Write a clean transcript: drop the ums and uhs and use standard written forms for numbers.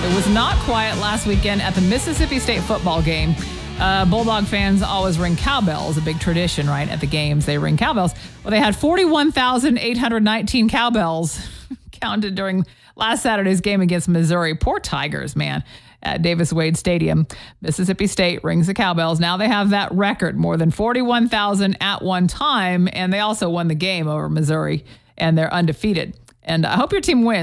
It was not quiet last weekend at the Mississippi State football game. Bulldog fans always ring cowbells, a big tradition, right? At the games, they ring cowbells. Well, they had 41,819 cowbells counted during last Saturday's game against Missouri. Poor Tigers, man. At Davis Wade Stadium, Mississippi State rings the cowbells. Now they have that record, more than 41,000 at one time, and they also won the game over Missouri, and they're undefeated. And I hope your team wins.